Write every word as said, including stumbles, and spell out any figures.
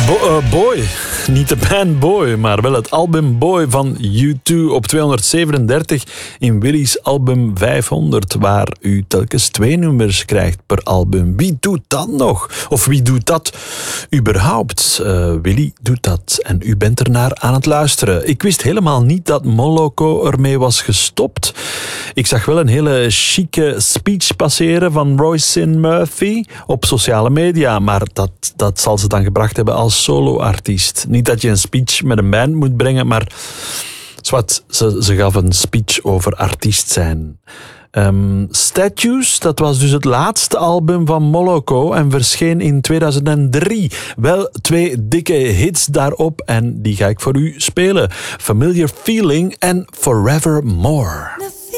Bo- uh, Boy, niet de band Boy, maar wel het album Boy van U twee op tweehonderdzevenendertig in Willy's album vijfhonderd, waar u telkens twee nummers krijgt per album. Wie doet dat nog? Of wie doet dat überhaupt? Uh, Willy doet dat en u bent ernaar aan het luisteren. Ik wist helemaal niet dat Moloko ermee was gestopt. Ik zag wel een hele chique speech passeren van Roisin Murphy op sociale media, maar dat, dat zal ze dan gebracht hebben als solo-artiest. Niet dat je een speech met een band moet brengen, maar zwart, ze, ze gaf een speech over artiest zijn. Um, Statues, dat was dus het laatste album van Moloko en verscheen in tweeduizend drie. Wel twee dikke hits daarop en die ga ik voor u spelen. Familiar Feeling en Forevermore.